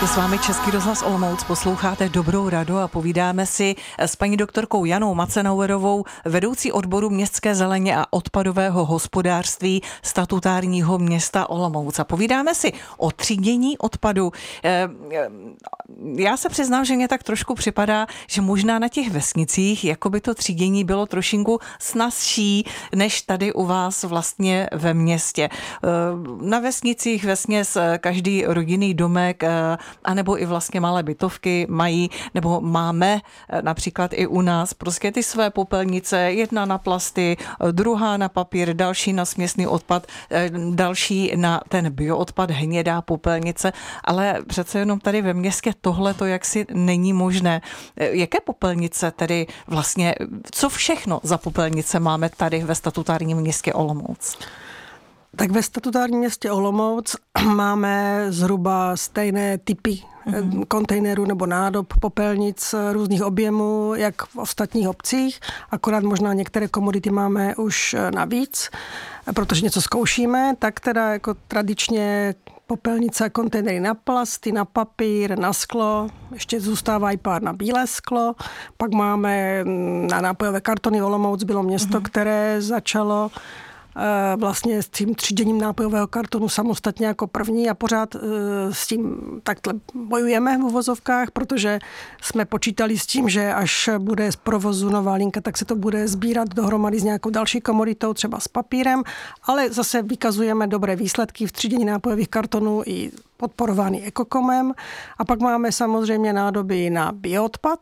Je s vámi Český rozhlas Olomouc, posloucháte Dobrou radu a povídáme si s paní doktorkou Janou Macenauerovou, vedoucí odboru městské zeleně a odpadového hospodářství statutárního města Olomouc. A povídáme si o třídění odpadu. Já se přiznám, že mě tak trošku připadá, že možná na těch vesnicích jakoby to třídění bylo trošinku snazší, než tady u vás vlastně ve městě. Na vesnicích vesměs každý rodinný domek anebo i vlastně malé bytovky mají, nebo máme například i u nás prostě ty své popelnice, jedna na plasty, druhá na papír, další na směsný odpad, další na ten bioodpad, hnědá popelnice, ale přece jenom tady ve městě tohle to jaksi není možné. Jaké popelnice tedy vlastně, co všechno za popelnice máme tady ve statutárním městě Olomouc? Tak ve statutárním městě Olomouc máme zhruba stejné typy kontejnerů nebo nádob popelnic různých objemů, jak v ostatních obcích, akorát možná některé komodity máme už navíc, protože něco zkoušíme, tak teda jako tradičně popelnice a kontejnery na plasty, na papír, na sklo, ještě zůstává i pár na bílé sklo, pak máme na nápojové kartony. Olomouc bylo město, které začalo vlastně s tím tříděním nápojového kartonu samostatně jako první a pořád s tím takhle bojujeme v uvozovkách, protože jsme počítali s tím, že až bude z provozu nová linka, tak se to bude sbírat dohromady s nějakou další komoditou, třeba s papírem, ale zase vykazujeme dobré výsledky v třídění nápojových kartonů i podporovaný Ekokomem. A pak máme samozřejmě nádoby na bioodpad,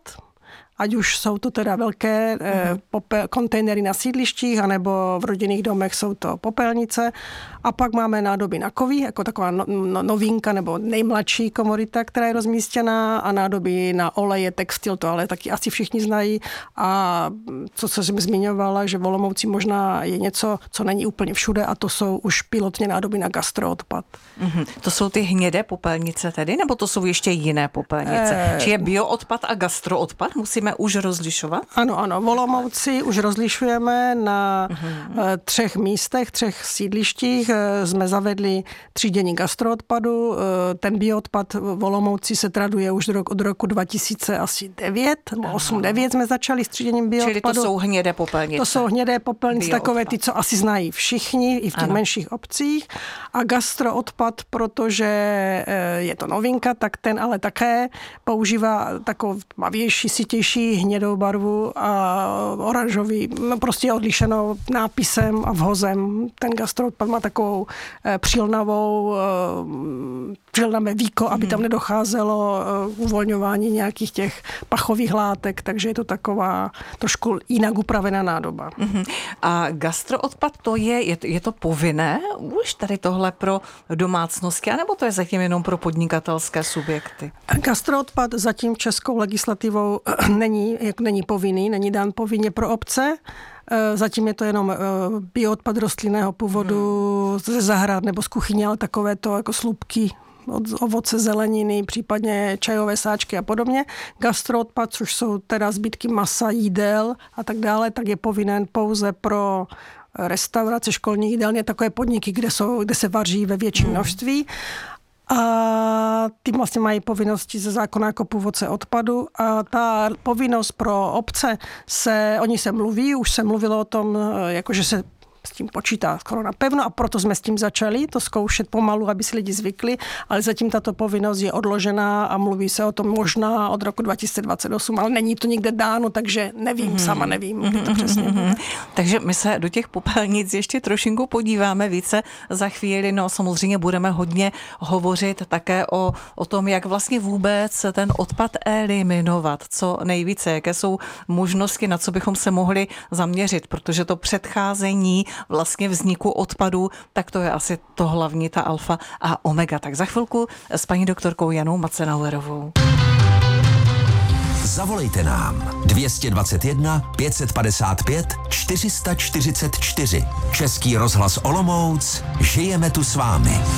ať už jsou to teda velké kontejnery na sídlištích, anebo v rodinných domech jsou to popelnice. A pak máme nádoby na kovy, jako taková novinka nebo nejmladší komodita, která je rozmístěná, a nádoby na oleje, textil, to ale taky asi všichni znají. A co jsem zmiňovala, že v Olomouci možná je něco, co není úplně všude, a to jsou už pilotně nádoby na gastroodpad. To jsou ty hnědé popelnice tedy, nebo to jsou ještě jiné popelnice? Či je bioodpad a gastroodpad? Musíme už rozlišovat? Ano, v Olomouci už rozlišujeme na 3 místech, 3 sídlištích. Jsme zavedli třídění gastroodpadu. Ten bioodpad v Olomouci se traduje už od roku 2009, nebo 8-9 jsme začali s tříděním bioodpadu. Čili to jsou hnědé popelnice? To jsou hnědé popelnice, takové ty, co asi znají všichni, i v těch menších obcích. A gastroodpad, protože je to novinka, tak ten ale také používá takovou tmavější, sytější hnědou barvu a oranžový, prostě je odlišenou nápisem a vhozem. Ten gastroodpad má takovou přilnavé víko, aby tam nedocházelo uvolňování nějakých těch pachových látek, takže je to taková trošku jinak upravená nádoba. A gastroodpad, je to povinné už tady tohle pro domácnosti, anebo to je zatím jenom pro podnikatelské subjekty? Gastroodpad zatím českou legislativou není povinný, není dán povinně pro obce. Zatím je to jenom bioodpad rostlinného původu ze zahrad nebo z kuchyně, ale takové to jako slupky od ovoce, zeleniny, případně čajové sáčky a podobně. Gastroodpad, což jsou teda zbytky masa, jídel a tak dále, tak je povinen pouze pro restaurace, školní jídelny, takové podniky, kde se vaří ve větším množství. A ty vlastně mají povinnosti ze zákona jako původce odpadu, a ta povinnost pro obce oni se mluví, už se mluvilo o tom, jakože se s tím počítá skoro napevno, a proto jsme s tím začali to zkoušet pomalu, aby si lidi zvykli, ale zatím tato povinnost je odložená a mluví se o tom možná od roku 2028, ale není to nikde dáno, takže sama nevím, kdy to přesně bude. Takže my se do těch popelnic ještě trošinku podíváme více za chvíli, no samozřejmě budeme hodně hovořit také o tom, jak vlastně vůbec ten odpad eliminovat, co nejvíce, jaké jsou možnosti, na co bychom se mohli zaměřit, protože to předcházení vlastně vzniku odpadu, tak to je asi to hlavní, ta alfa a omega. Tak za chvilku s paní doktorkou Janou Macenauerovou. Zavolejte nám 221 555 444. Český rozhlas Olomouc, žijeme tu s vámi.